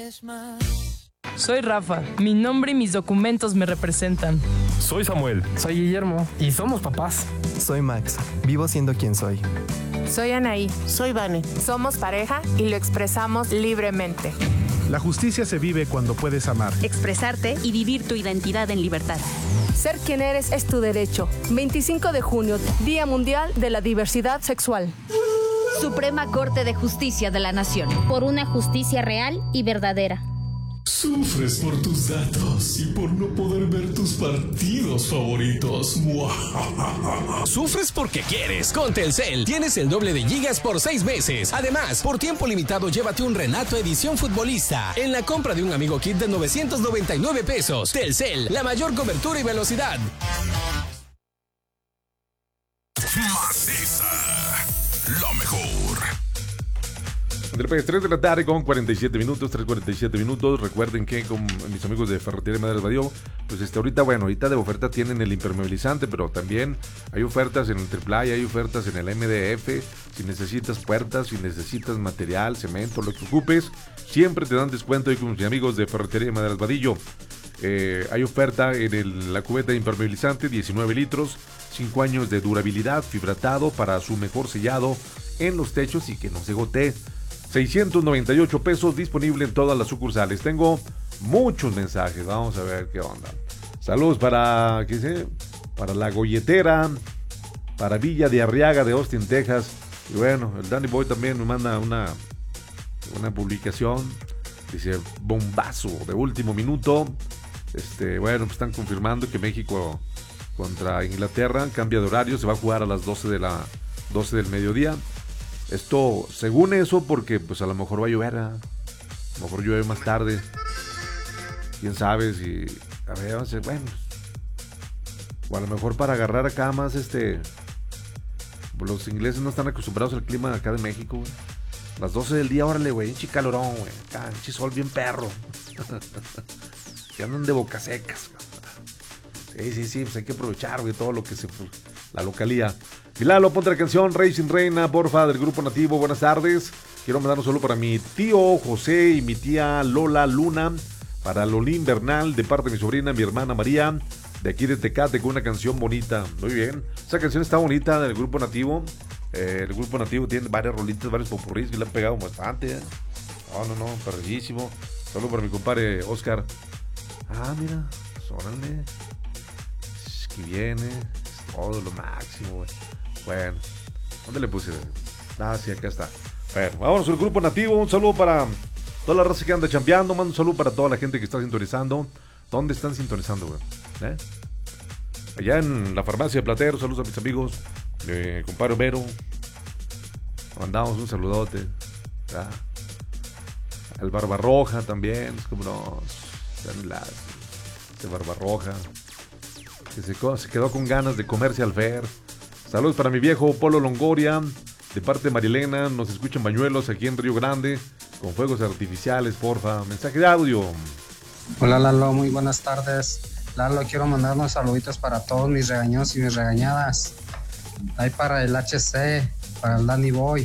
Soy Rafa, mi nombre y mis documentos me representan. Soy Samuel. Soy Guillermo y somos papás. Soy Max, vivo siendo quien soy. Soy Anaí. Soy Vane. Somos pareja y lo expresamos libremente. La justicia se vive cuando puedes amar, expresarte y vivir tu identidad en libertad. Ser quien eres es tu derecho. 25 de junio, Día Mundial de la Diversidad Sexual. Suprema Corte de Justicia de la Nación. Por una justicia real y verdadera. Sufres por tus datos y por no poder ver tus partidos favoritos. Sufres porque quieres. Con Telcel tienes el doble de gigas por 6 meses. Además, por tiempo limitado, llévate un Renato Edición Futbolista en la compra de un Amigo Kit de 999 pesos. Telcel, la mayor cobertura y velocidad. Maciza, lo mejor. Del 3 de la tarde con 47 minutos, 3:47 minutos. Recuerden que con mis amigos de Ferretería Madres Badío, pues ahorita de oferta tienen el impermeabilizante, pero también hay ofertas en el AAA, hay ofertas en el MDF. Si necesitas puertas, si necesitas material, cemento, lo que ocupes, siempre te dan descuento ahí con mis amigos de Ferretería Madres Badillo. Hay oferta en la cubeta de impermeabilizante, 19 litros, 5 años de durabilidad, fibratado para su mejor sellado en los techos y que no se gotee. 698 pesos, disponible en todas las sucursales. Tengo muchos mensajes, vamos a ver qué onda. Saludos para, ¿qué sé? Para La Golletera, para Villa de Arriaga de Austin, Texas. Y bueno, el Danny Boy también me manda una publicación. Dice, bombazo de último minuto. Bueno, pues están confirmando que México contra Inglaterra cambia de horario, se va a jugar a las 12 del mediodía. Esto, según eso, porque pues a lo mejor va a llover, a lo mejor llueve más tarde. Quién sabe si, a ver, bueno, o a lo mejor para agarrar acá más los ingleses no están acostumbrados al clima de acá de México, güey. Las 12 del día, órale, güey, chicalorón, güey, acá, chisol bien perro. Que andan de boca secas. Sí, pues hay que aprovechar, güey, todo lo que la localía. Lalo, ponte la canción Racing Reina, porfa, del Grupo Nativo. Buenas tardes. Quiero mandar un saludo para mi tío José y mi tía Lola Luna, para Lolín Bernal, de parte de mi sobrina, mi hermana María, de aquí de Tecate, con una canción bonita. Muy bien. Esa canción está bonita, del Grupo Nativo. El Grupo Nativo tiene varias rolitas, varios popurrís que le han pegado bastante. No, perrísimo. Saludo para mi compadre Oscar. Mira, órale. Que viene. Es todo lo máximo, güey. Bueno, ¿dónde le puse? Sí, acá está. Bueno, vámonos al Grupo Nativo. Un saludo para toda la raza que anda chambeando. Mando un saludo para toda la gente que está sintonizando. ¿Dónde están sintonizando, güey? Allá en la farmacia de Platero. Saludos a mis amigos. Compadre Vero. Mandamos un saludote. El Barbarroja también. Es como no. El Barbarroja. Que se quedó con ganas de comerse al Fer. Saludos para mi viejo Polo Longoria, de parte de Marilena. Nos escuchan Bañuelos aquí en Río Grande, con fuegos artificiales, porfa. Mensaje de audio. Hola Lalo, muy buenas tardes. Lalo, quiero mandar unos saluditos para todos mis regaños y mis regañadas. Hay para el HC, para el Danny Boy.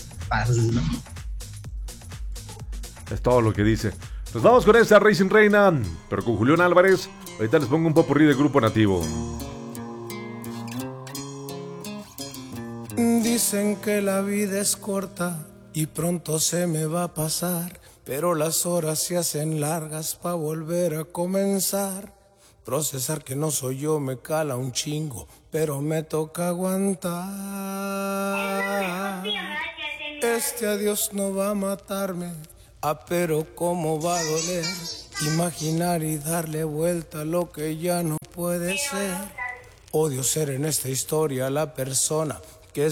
Es todo lo que dice. Nos vamos con esta Racing Reina, pero con Julián Álvarez. Ahorita les pongo un popurrí de Grupo Nativo. Dicen que la vida es corta y pronto se me va a pasar, pero las horas se hacen largas pa' volver a comenzar. Procesar que no soy yo me cala un chingo, pero me toca aguantar. Este adiós no va a matarme, pero cómo va a doler. Imaginar y darle vuelta a lo que ya no puede ser. Odio ser en esta historia la persona